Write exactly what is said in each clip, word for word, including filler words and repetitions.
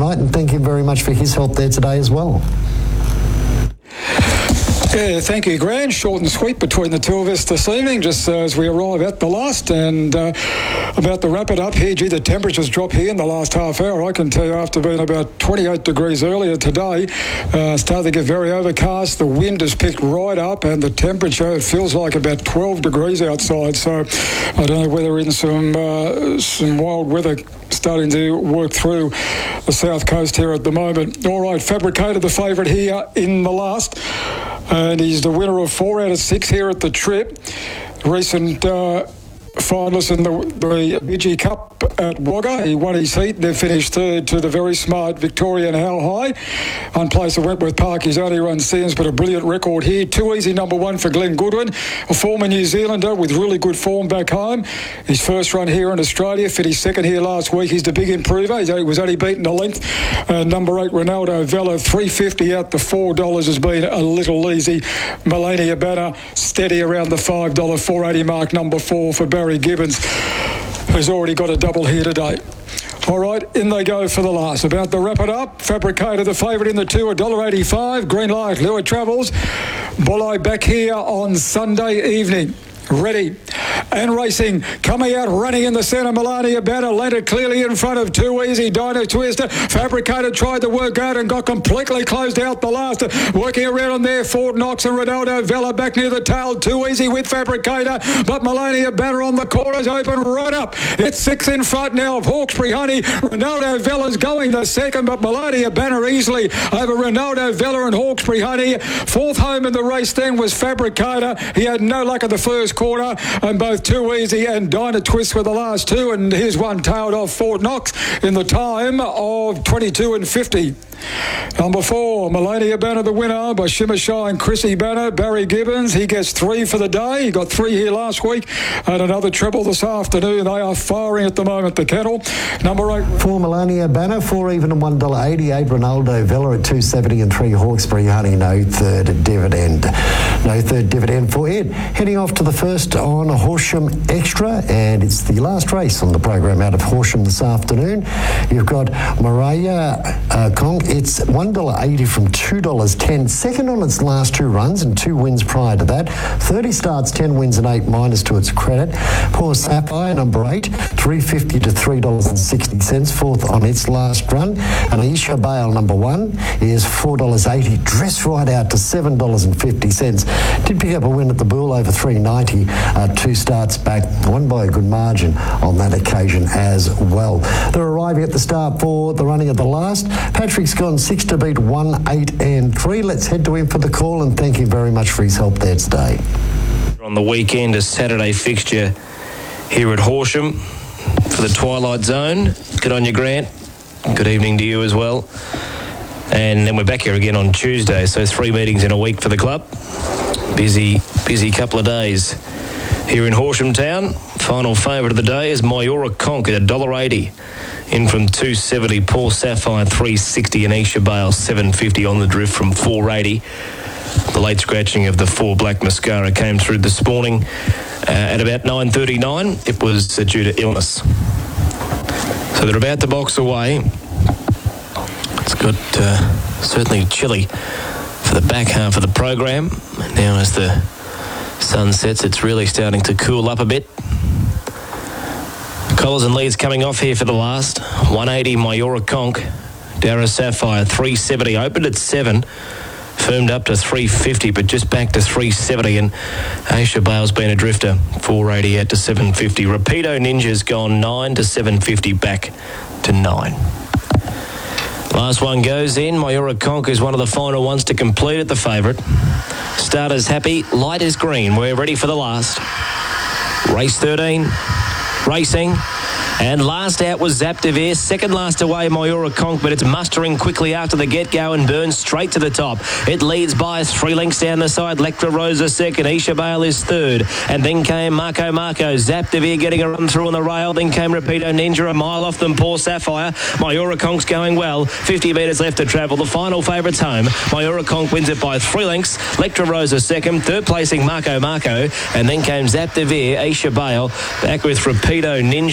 tonight, and thank him very much for his help there today as well. Yeah, thank you, Grant. Short and sweet between the two of us this evening, just uh, as we arrive at the last. And uh, about to wrap it up here, gee, the temperatures drop here in the last half hour. I can tell you, after being about twenty-eight degrees earlier today, uh, starting to get very overcast. The wind has picked right up, and the temperature, it feels like about twelve degrees outside. So I don't know whether in some uh, some wild weather starting to work through the south coast here at the moment. All right, Fabricator, the favourite here in the last. And he's the winner of four out of six here at the trip. Recent uh, finalist in the, the Bidgie Cup at Wagga. He won his heat. They finished third to the very smart Victorian How High. Unplaced at Wentworth Park. He's only run Sims, but a brilliant record here. Too Easy, number one for Glenn Goodwin, a former New Zealander with really good form back home. His first run here in Australia, finished second here last week. He's the big improver. He was only beaten a length. Uh, number eight, Ronaldo Vella, three fifty out the four dollars has been a little easy. Melania Banner, steady around the five dollars, four eighty mark, number four for Barry Gibbons, who's already got a double here today. All right, in they go for the last. About to wrap it up. Fabricator, the favourite in the two, one dollar eighty-five. Green light, Lua Travels. Bullo back here on Sunday evening. Ready and racing, coming out, running in the centre. Melania Banner landed clearly in front of Too Easy. Dino Twister, Fabricator tried to work out and got completely closed out the last. Working around on there, Fort Knox and Ronaldo Vella back near the tail. Too Easy with Fabricator, but Melania Banner on the corners, open right up. It's six in front now of Hawkesbury Honey. Ronaldo Vella's going the second, but Melania Banner easily over Ronaldo Vella and Hawkesbury Honey. Fourth home in the race then was Fabricator. He had no luck at the first quarter, and both Too Easy and Dinah Twist were the last two, and here's one tailed off Fort Knox in the time of twenty-two and fifty. Number four, Melania Banner, the winner by Shimmer Shine, Chrissy Banner, Barry Gibbons. He gets three for the day. He got three here last week and another treble this afternoon. They are firing at the moment, the kennel. Number eight. Four Melania Banner, four even and one dollar eighty-eight. Ronaldo Vella at two seventy and three Hawkesbury Honey. No third dividend. No third dividend for Ed. Heading off to the first on Horsham Extra, and it's the last race on the program out of Horsham this afternoon. You've got Mariah uh, Kong. It's one dollar eighty from two dollars ten. Second on its last two runs and two wins prior to that. thirty starts, ten wins and eight minus to its credit. Poor Sapphire, number eight, three fifty to three dollars sixty. Fourth on its last run. And Aisha Bale, number one, is four dollars eighty. Dressed right out to seven dollars fifty. Did pick up a win at the Bull over three ninety. Uh, two starts back. Won by a good margin on that occasion as well. They're arriving at the start for the running of the last. Patrick's gone six to beat one, eight and three. Let's head to him for the call and thank him very much for his help there today. On the weekend, a Saturday fixture here at Horsham for the Twilight Zone. Good on you, Grant. Good evening to you as well. And then we're back here again on Tuesday, so three meetings in a week for the club. Busy, busy couple of days here in Horsham Town. Final favourite of the day is Mayura Conk at one dollar eighty. In from two seventy, Paul Sapphire three sixty, and Aisha Bale seven fifty on the drift from four eighty. The late scratching of the four Black Mascara came through this morning uh, at about nine thirty-nine. It was uh, due to illness. So they're about to box away. It's got uh, certainly chilly for the back half of the program. Now as the sun sets, it's really starting to cool up a bit. Collars and leads coming off here for the last. one eighty, Mayura Conk. Dara Sapphire, three seventy. Opened at seven. Firmed up to three fifty, but just back to three seventy. And Aisha Bale's been a drifter. four eighty out to seven fifty. Rapido Ninja's gone nine to seven fifty, back to nine. Last one goes in. Mayura Conk is one of the final ones to complete at the favourite. Starters happy. Light is green. We're ready for the last. Race thirteen. Racing. And last out was Zaptavir. Second last away, Mayura Conk, but it's mustering quickly after the get-go and burns straight to the top. It leads by three lengths down the side. Lectra Rosa second. Aisha Bale is third. And then came Marco Marco. Zaptavir getting a run through on the rail. Then came Rapido Ninja, a mile off them. Poor Sapphire. Mayura Conk's going well. fifty metres left to travel. The final favourite's home. Mayura Conk wins it by three lengths. Lectra Rosa second. Third placing Marco Marco. And then came Zaptavir. Aisha Bale back with Rapido Ninja.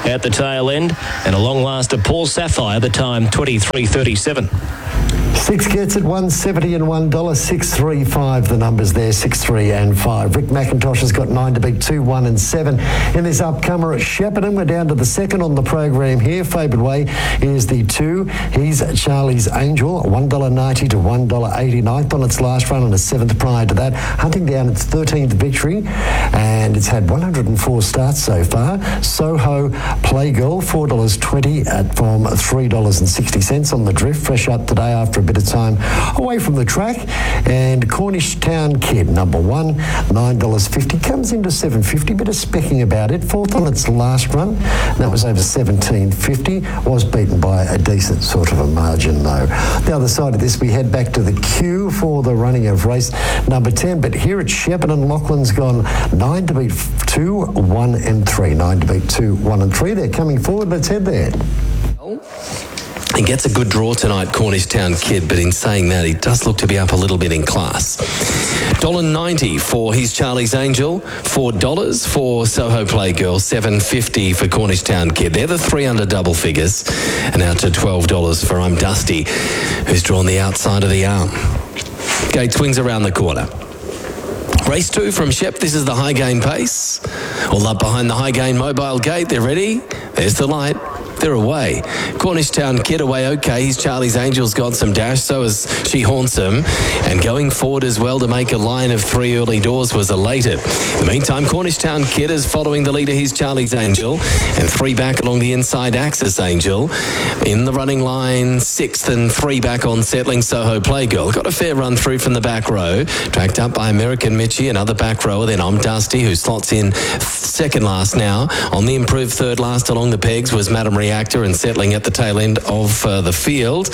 at the tail end. And a long last of Paul Sapphire, the time twenty-three thirty-seven. Six gets it, one seventy and one dollar, six three five. The numbers there, six three and five. Rick McIntosh has got nine to beat two, one and seven in this upcomer at Shepparton. We're down to the second on the program here. Favoured way is the two. He's Charlie's Angel, one dollar ninety to one dollar eighty. Ninth on its last run and a seventh prior to that. Hunting down its thirteenth victory, and it's had one hundred four starts so far. Soho Playgirl, four dollars twenty at from three dollars sixty on the drift. Fresh up today after a bit of time away from the track. And Cornish Town Kid, number one, nine dollars fifty, comes into seven fifty. Bit of specking about it. Fourth on its last run. That was over seventeen fifty. Was beaten by a decent sort of a margin though. The other side of this, we head back to the queue for the running of race number ten. But here at Shepparton, Lachlan's gone nine to beat two, one and three. Nine to beat two, one and three. They're coming forward. Let's head there. He gets a good draw tonight, Cornish Town Kid, but in saying that, he does look to be up a little bit in class. one dollar ninety for his Charlie's Angel, four dollars for Soho Playgirl, seven fifty for Cornish Town Kid. They're the three under double figures. And now to twelve dollars for I'm Dusty, who's drawn the outside of the arm. Gate swings around the corner. Race two from Shep. This is the high gain pace. All up behind the high gain mobile gate. They're ready. There's the light. They're away. Cornish Town Kid away okay. His Charlie's Angel's got some dash, so has She Haunts Him. And going forward as well to make a line of three early doors was elated. In the meantime, Cornish Town Kid is following the leader, his Charlie's Angel, and three back along the inside, Axis Angel. In the running line, sixth and three back on settling Soho Playgirl. Got a fair run through from the back row. Tracked up by American Mitchie, another back rower. Then I'm Dusty, who slots in second last now. On the improved third last along the pegs was Madam Reactor, and settling at the tail end of uh, the field.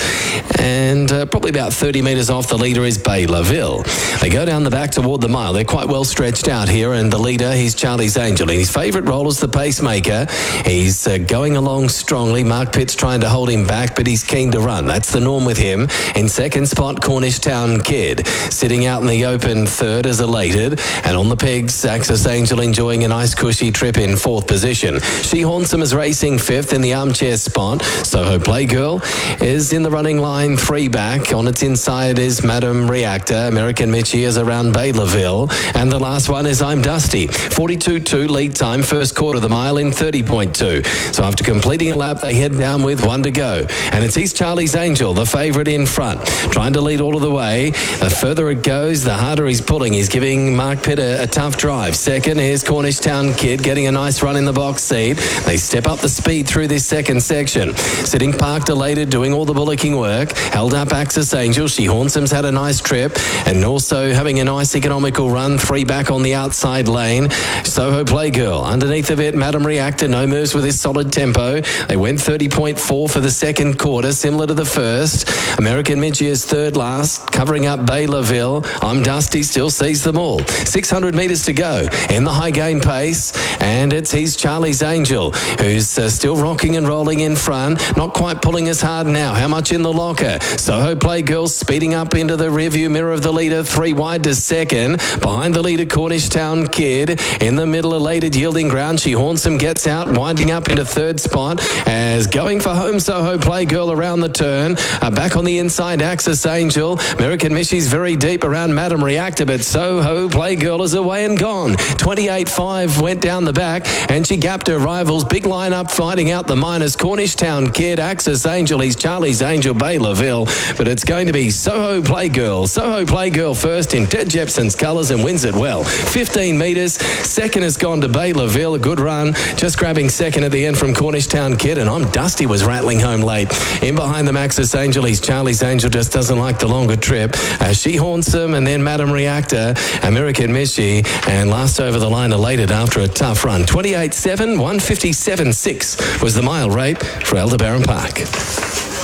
And uh, probably about thirty metres off the leader is Bay Laville. They go down the back toward the mile. They're quite well stretched out here, and the leader, he's Charlie's Angel. And his favourite role is the pacemaker. He's uh, going along strongly. Mark Pitt's trying to hold him back, but he's keen to run. That's the norm with him. In second spot, Cornish Town Kid. Sitting out in the open third is elated. And on the pegs, Axis Angel enjoying a nice cushy trip in fourth position. She Haunts Him is racing fifth in the armchair spot. Soho Playgirl is in the running line, three back. On its inside is Madam Reactor. American Mitchie is around Bay Laville. And the last one is I'm Dusty. forty-two two lead time, first quarter of the mile in thirty point two. So after completing a lap, they head down with one to go. And it's East Charlie's Angel, the favourite in front, trying to lead all of the way. The further it goes, the harder he's pulling. He's giving Mark Pitt a, a tough drive. Second, here's Cornish Town Kid getting a nice run in the box seat. They step up the speed through this second section. Sitting parked elated, doing all the bullocking work. Held up Axis Angel. She Haunts Him's had a nice trip, and also having a nice economical run. Three back on the outside lane. Soho Playgirl. Underneath of it, Madam Reactor. No moves with his solid tempo. They went thirty point four for the second quarter, similar to the first. American Mitchie is third last, covering up Bay Laville. I'm Dusty, still sees them all. six hundred metres to go in the high gain pace, and it's he's Charlie's Angel, who's uh, still rocking and rolling in front. Not quite pulling as hard now. How much in the locker? Soho Playgirl speeding up into the rearview mirror of the leader, three wide to second. Behind the leader, Cornish Town Kid. In the middle, elated, yielding ground. She Haunts Him, gets out, winding up into third spot as going for home, Soho Playgirl around the turn. Uh, back on the inside, Axis Angel. American Mitchie's very deep around Madam Reactor, but Soho Playgirl is away and gone. twenty-eight five went down the back, and she gapped her rivals. Big line-up fighting out the minors. Cornish Town Kid, Axis Angel, he's Charlie's Angel, Bay Laville, but it's going to be Soho Playgirl. Soho Playgirl first in Ted Jepson's colours and wins it well. fifteen metres. Second has gone to Bay Laville. A good run. Just grabbing second at the end from Cornish Town Kid, and I'm Dusty was rattling home late. In behind them, Axis Angel, he's Charlie's Angel, just doesn't like the longer trip. Uh, She Haunts Him, and then Madam Reactor, American Mitchie, and last over the line elated after a tough run. twenty-eight seven, one fifty-seven six was the mile rate for Aldebaran Park. So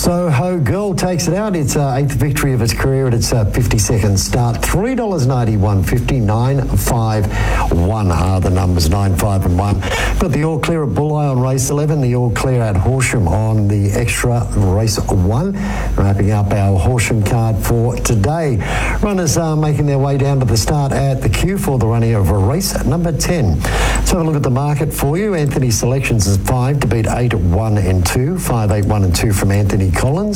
Soho Girl takes it out. It's uh, eighth victory of its career at its uh, fifty-second start. three dollars ninety, one fifty, nine five one are the numbers, nine five and one. Got the all clear at Bulli on race eleven, the all clear at Horsham on the extra race one. Wrapping up our Horsham card for today. Runners are making their way down to the start at the queue for the running of race number ten. Let's have a look at the market for you. Anthony Selections is five to beat eight, one and two. five, eight, one and two from Anthony Collins.